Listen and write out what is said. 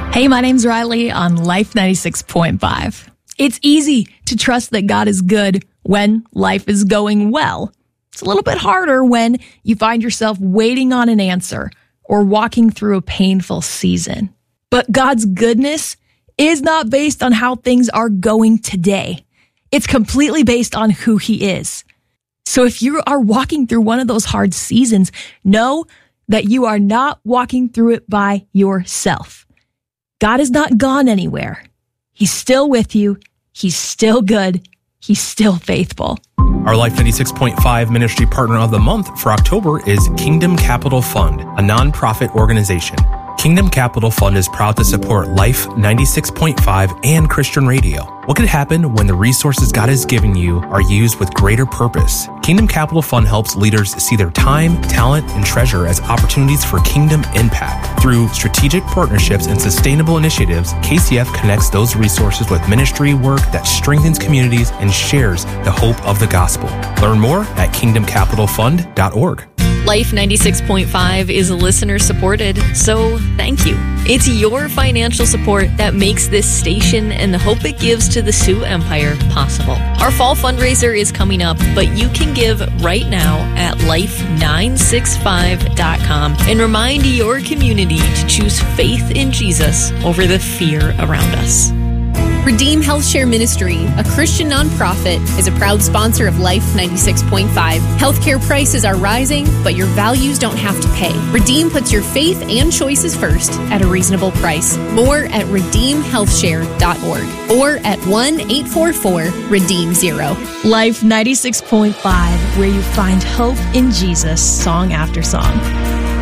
Hey, my name's Riley on Life 96.5. It's easy to trust that God is good when life is going well. It's a little bit harder when you find yourself waiting on an answer or walking through a painful season. But God's goodness is not based on how things are going today. It's completely based on who He is. So if you are walking through one of those hard seasons, know that you are not walking through it by yourself. God is not gone anywhere. He's still with you. He's still good. He's still faithful. Our Life 96.5 Ministry Partner of the Month for October is Kingdom Capital Fund, a nonprofit organization. Kingdom Capital Fund is proud to support Life 96.5 and Christian Radio. What could happen when the resources God has given you are used with greater purpose? Kingdom Capital Fund helps leaders see their time, talent, and treasure as opportunities for kingdom impact. Through strategic partnerships and sustainable initiatives, KCF connects those resources with ministry work that strengthens communities and shares the hope of the gospel. Learn more at kingdomcapitalfund.org. Life 96.5 is listener supported, so thank you. It's your financial support that makes this station and the hope it gives to the Sioux Empire possible. Our fall fundraiser is coming up, but you can give right now at life965.com and remind your community to choose faith in Jesus over the fear around us. Redeem Health Share Ministry, a Christian nonprofit, is a proud sponsor of Life 96.5. Healthcare prices are rising, but your values don't have to pay. Redeem puts your faith and choices first at a reasonable price. More at redeemhealthshare.org or at 1-844-REDEEM-0. Life 96.5, where you find hope in Jesus, song after song.